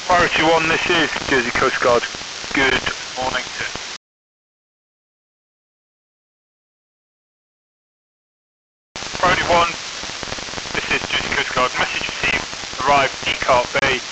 Priority 1, this is Jersey Coast Guard. Good morning. Priority 1, this is Jersey Coast Guard. Message received. Arrived, Decart Bay.